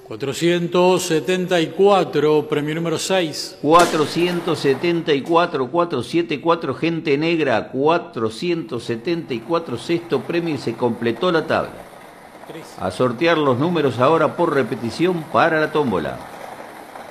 474, premio número 6. 474, 474, Gente Negra, 474, sexto premio y se completó la tabla. A sortear los números ahora por repetición para la tómbola.